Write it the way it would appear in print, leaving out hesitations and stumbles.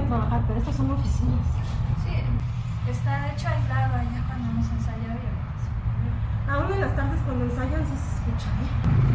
trabajar, pero estas son oficinas. Sí, está de hecho aislado allá cuando hemos ensayado y ahorita se volvió. Aún en las tardes cuando ensayan sí se escucha, ¿eh?